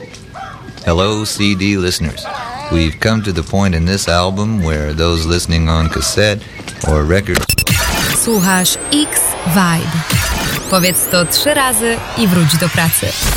Hello, CD listeners. We've come to the point in this album where those listening on cassette or records... Słuchasz X-Vibe. Powiedz to 3 razy i wróć do pracy.